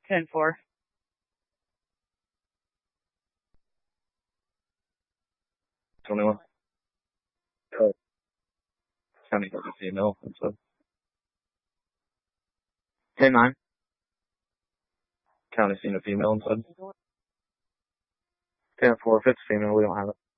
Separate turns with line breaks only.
10-4.
$21. Oh. County has a female. So 10-9. County seen a female inside. 10-4. If it's female, we don't have it.